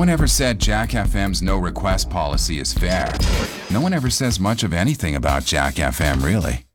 one ever said Jack FM's no request policy is fair. No one ever says much of anything about Jack FM, really.